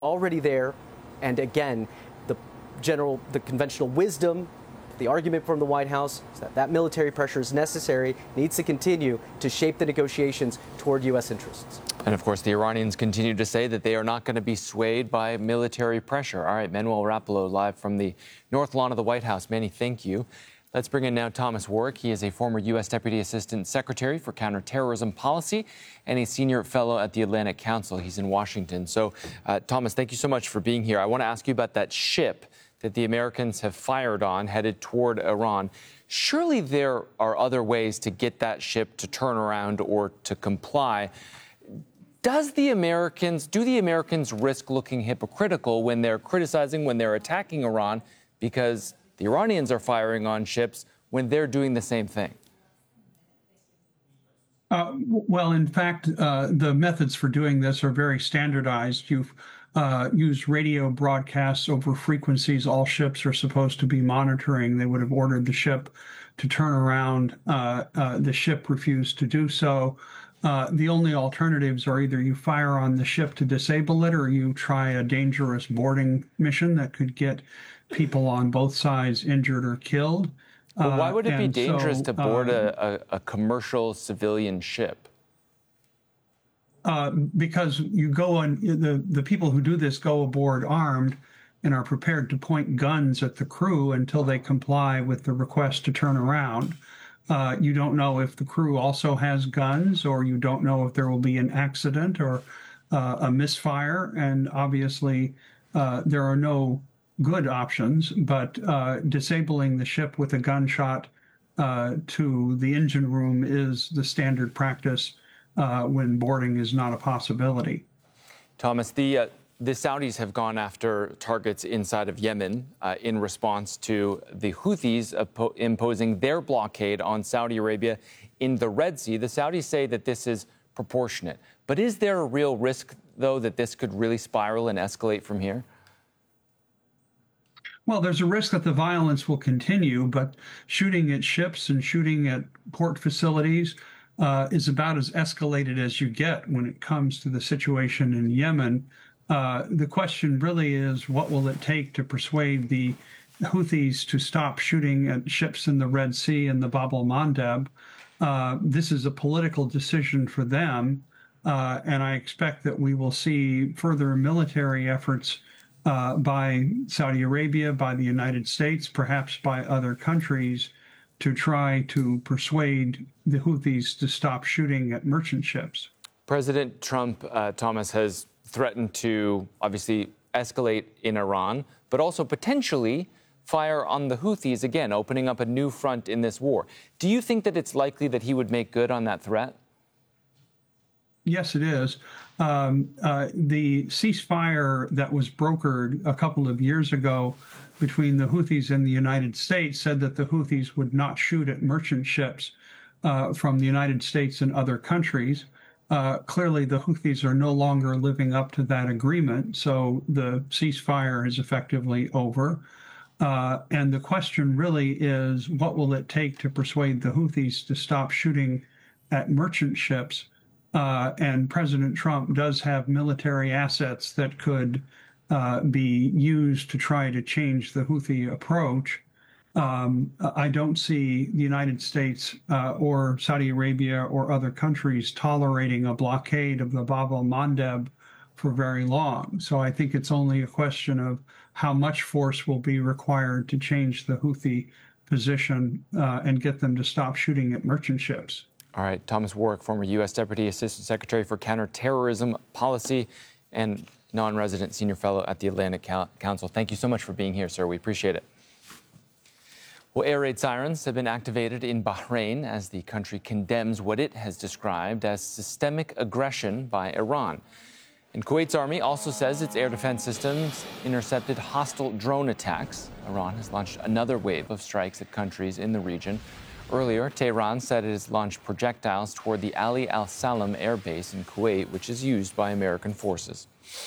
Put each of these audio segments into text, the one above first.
already there. And again, the conventional wisdom, the argument from the White House is that military pressure is necessary, needs to continue to shape the negotiations toward U.S. interests. And of course, the Iranians continue to say that they are not going to be swayed by military pressure. All right, Manuel Rapalo live from the North Lawn of the White House. Manny, thank you. Let's bring in now Thomas Warwick. He is a former U.S. Deputy Assistant Secretary for Counterterrorism Policy and a senior fellow at the Atlantic Council. He's in Washington. So, Thomas, thank you so much for being here. I want to ask you about that ship that the Americans have fired on, headed toward Iran. Surely there are other ways to get that ship to turn around or to comply. Do the Americans risk looking hypocritical when they're criticizing, when they're attacking Iran, because the Iranians are firing on ships when they're doing the same thing? Well, in fact, the methods for doing this are very standardized. You've used radio broadcasts over frequencies all ships are supposed to be monitoring. They would have ordered the ship to turn around. The ship refused to do so. The only alternatives are either you fire on the ship to disable it or you try a dangerous boarding mission that could get people on both sides injured or killed. But why would it be dangerous to board a commercial civilian ship? Because you go on, the people who do this go aboard armed and are prepared to point guns at the crew until they comply with the request to turn around. You don't know if the crew also has guns, or you don't know if there will be an accident or a misfire. And obviously, there are no good options, but disabling the ship with a gunshot to the engine room is the standard practice when boarding is not a possibility. Thomas, the Saudis have gone after targets inside of Yemen in response to the Houthis imposing their blockade on Saudi Arabia in the Red Sea. The Saudis say that this is proportionate. But is there a real risk, though, that this could really spiral and escalate from here? Well, there's a risk that the violence will continue, but shooting at ships and shooting at port facilities is about as escalated as you get when it comes to the situation in Yemen. The question really is, what will it take to persuade the Houthis to stop shooting at ships in the Red Sea and the Bab el-Mandeb? This is a political decision for them, and I expect that we will see further military efforts by Saudi Arabia, by the United States, perhaps by other countries, to try to persuade the Houthis to stop shooting at merchant ships. President Trump, Thomas, has threatened to obviously escalate in Iran, but also potentially fire on the Houthis again, opening up a new front in this war. Do you think that it's likely that he would make good on that threat? Yes, it is. The ceasefire that was brokered a couple of years ago between the Houthis and the United States said that the Houthis would not shoot at merchant ships from the United States and other countries. Clearly, the Houthis are no longer living up to that agreement, so the ceasefire is effectively over. And the question really is, what will it take to persuade the Houthis to stop shooting at merchant ships? And President Trump does have military assets that could be used to try to change the Houthi approach. I don't see the United States or Saudi Arabia or other countries tolerating a blockade of the Bab el-Mandeb for very long. So I think it's only a question of how much force will be required to change the Houthi position and get them to stop shooting at merchant ships. All right, Thomas Warwick, former U.S. Deputy Assistant Secretary for Counterterrorism Policy and non-resident senior fellow at the Atlantic Council. Thank you so much for being here, sir. We appreciate it. Well, air raid sirens have been activated in Bahrain as the country condemns what it has described as systemic aggression by Iran. And Kuwait's army also says its air defense systems intercepted hostile drone attacks. Iran has launched another wave of strikes at countries in the region. Earlier, Tehran said it has launched projectiles toward the Ali Al Salam air base in Kuwait, which is used by American forces.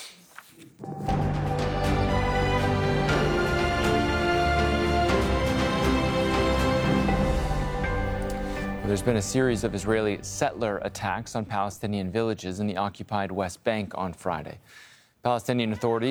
There's been a series of Israeli settler attacks on Palestinian villages in the occupied West Bank on Friday. Palestinian authorities